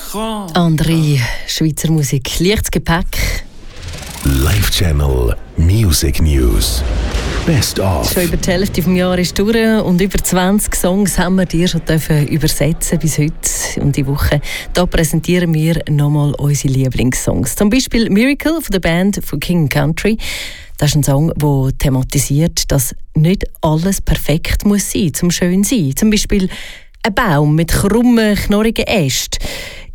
Andere Schweizer Musik, leichtes Gepäck. Live Channel Music News. Best of. Schon über die Hälfte des Jahres ist durch und über 20 Songs haben wir dir schon übersetzen bis heute. Und die Woche da präsentieren wir nochmal unsere Lieblingssongs. Zum Beispiel Miracle von der Band von King Country. Das ist ein Song, der thematisiert, dass nicht alles perfekt muss sein, zum schön sein. Zum Beispiel ein Baum mit krummen, knorrigen Ästen.